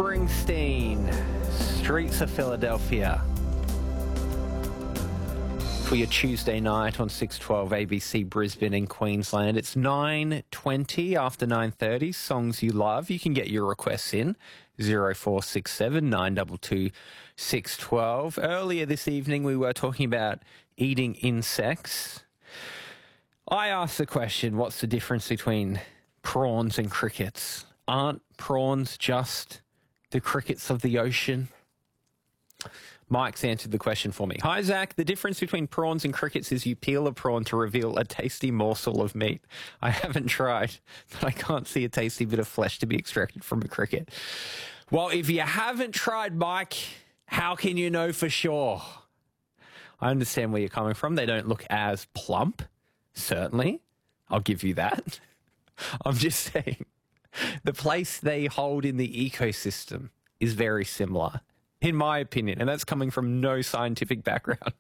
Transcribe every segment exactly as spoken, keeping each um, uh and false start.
Springsteen, Streets of Philadelphia. For your Tuesday night on six twelve A B C Brisbane in Queensland. It's nine twenty after nine thirty. Songs you love. You can get your requests in zero four six seven nine two two six one two. Earlier this evening we were talking about eating insects. I asked the question, what's the difference between prawns and crickets? Aren't prawns just the crickets of the ocean? Mike's answered the question for me. Hi, Zach. The difference between prawns and crickets is you peel a prawn to reveal a tasty morsel of meat. I haven't tried, but I can't see a tasty bit of flesh to be extracted from a cricket. Well, if you haven't tried, Mike, how can you know for sure? I understand where you're coming from. They don't look as plump, certainly. I'll give you that. I'm just saying the place they hold in the ecosystem is very similar, in my opinion, and that's coming from no scientific background.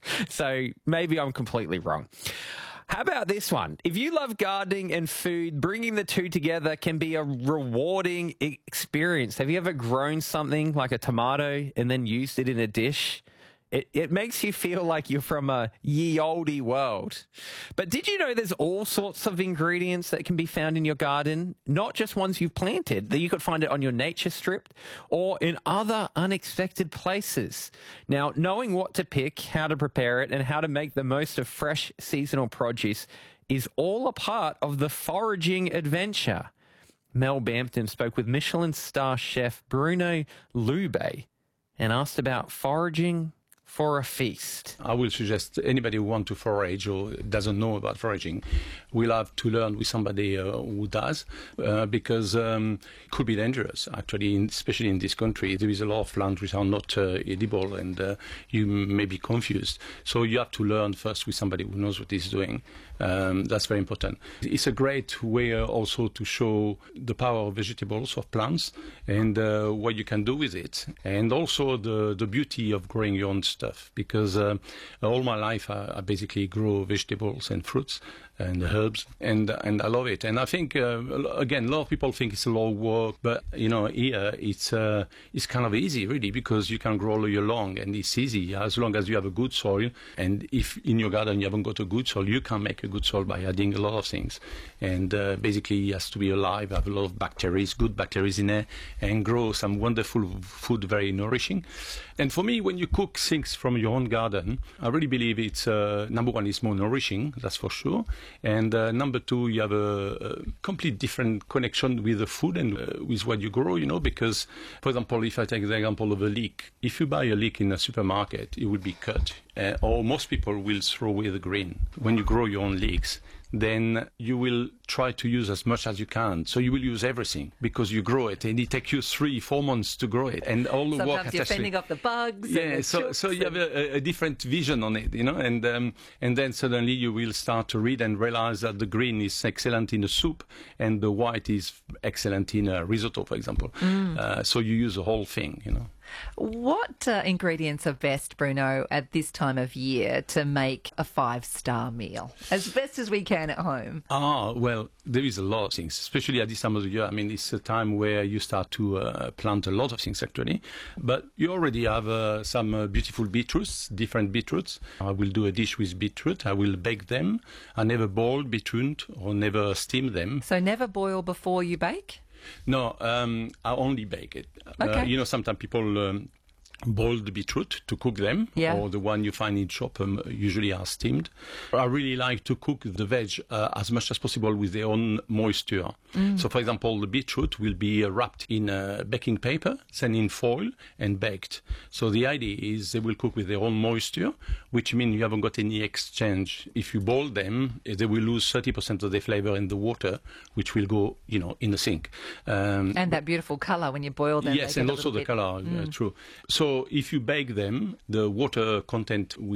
So maybe I'm completely wrong. How about this one? If you love gardening and food, bringing the two together can be a rewarding experience. Have you ever grown something like a tomato and then used it in a dish? It, it makes you feel like you're from a ye olde world. But did you know there's all sorts of ingredients that can be found in your garden, not just ones you've planted, that you could find it on your nature strip or in other unexpected places. Now, knowing what to pick, how to prepare it, and how to make the most of fresh seasonal produce is all a part of the foraging adventure. Mel Bampton spoke with Michelin star chef Bruno Lubbe and asked about foraging for a feast. I will suggest anybody who wants to forage or doesn't know about foraging will have to learn with somebody uh, who does, uh, because um, it could be dangerous, actually, in, especially in this country. There is a lot of plants which are not uh, edible, and uh, you may be confused. So you have to learn first with somebody who knows what he's doing. Um, that's very important. It's a great way uh, also to show the power of vegetables, of plants, and uh, what you can do with it, and also the, the beauty of growing your own stuff, because uh, all my life I, I basically grow vegetables and fruits and herbs, and and I love it. And I think uh, again, a lot of people think it's a lot of work, but you know, here it's uh, it's kind of easy, really, because you can grow all year long, and it's easy as long as you have a good soil. And if in your garden you haven't got a good soil, you can make a good soil by adding a lot of things. And uh, basically, it has to be alive, have a lot of bacteria, good bacteria in there, and grow some wonderful food, very nourishing. And for me, when you cook things from your own garden, I really believe it's uh, number one, it's more nourishing, that's for sure. And uh, number two, you have a, a complete different connection with the food and uh, with what you grow, you know, because, for example, if I take the example of a leek, if you buy a leek in a supermarket, it will be cut, uh, or most people will throw away the green. When you grow your own leeks, then you will try to use as much as you can. So you will use everything because you grow it, and it takes you three, four months to grow it, and all the Sometimes work. you're fending off the bugs. Yeah, and the so so you have and... a, a different vision on it, you know, and um, and then suddenly you will start to read and realize that the green is excellent in a soup and the white is excellent in a risotto, for example. Mm. Uh, so you use the whole thing, you know. What uh, ingredients are best, Bruno, at this time of year to make a five-star meal, as best as we can at home? Ah, well, there is a lot of things, especially at this time of the year. I mean, it's a time where you start to uh, plant a lot of things, actually. But you already have uh, some uh, beautiful beetroots, different beetroots. I will do a dish with beetroot. I will bake them. I never boil beetroot or never steam them. So never boil before you bake? No, um, I only bake it. Okay. Uh, you know, sometimes people um, boil the beetroot to cook them, yeah. or the one you find in shop um, usually are steamed. I really like to cook the veg uh, as much as possible with their own moisture. Mm. So, for example, the beetroot will be uh, wrapped in uh, baking paper, then in foil, and baked. So the idea is they will cook with their own moisture, which means you haven't got any exchange. If you boil them, they will lose thirty percent of their flavor in the water, which will go, you know, in the sink. Um, and that beautiful colour when you boil them. Yes, and also the colour, mm. uh, true. So if you bake them, the water content will